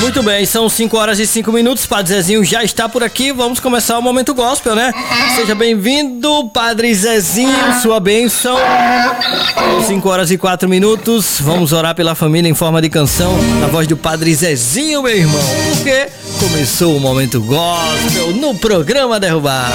Muito bem, são 5 horas e 5 minutos. Padre Zezinho já está por aqui. Vamos começar o Momento Gospel, né? Seja bem-vindo, Padre Zezinho, sua bênção. 5 horas e 4 minutos. Vamos orar pela família em forma de canção, na voz do Padre Zezinho, meu irmão. Porque começou o Momento Gospel no programa Derrubar.